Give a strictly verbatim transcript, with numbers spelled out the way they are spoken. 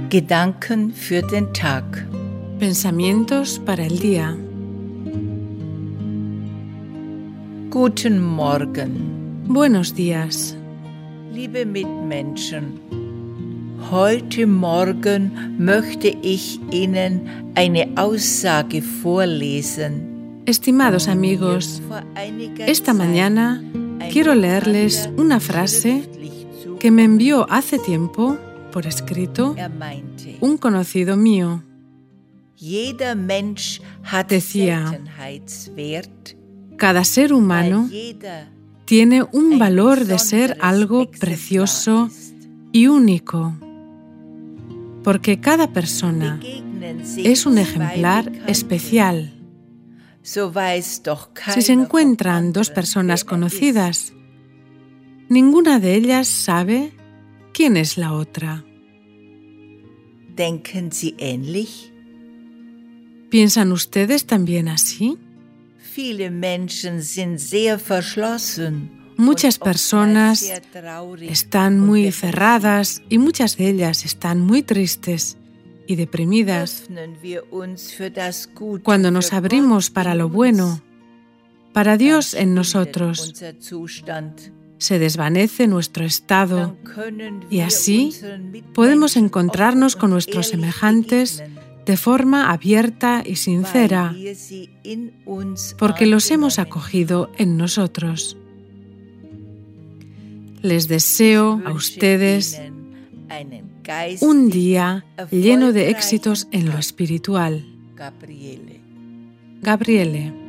Gedanken für den Tag. Pensamientos para el día. Guten Morgen. Buenos días. Liebe Mitmenschen, heute Morgen möchte ich Ihnen eine Aussage vorlesen. Estimados amigos, esta mañana quiero leerles una frase que me envió hace tiempo, por escrito, un conocido mío. Decía: cada ser humano tiene un valor de ser algo precioso y único, porque cada persona es un ejemplar especial. Si se encuentran dos personas conocidas, ninguna de ellas sabe quién es la otra. Denken Sie ähnlich? ¿Piensan ustedes también así? Viele Menschen sind sehr verschlossen. Muchas personas están muy cerradas y muchas de ellas están muy tristes y deprimidas. Cuando nos abrimos para lo bueno, para Dios en nosotros, se desvanece nuestro estado y así podemos encontrarnos con nuestros semejantes de forma abierta y sincera, porque los hemos acogido en nosotros. Les deseo a ustedes un día lleno de éxitos en lo espiritual. Gabriele.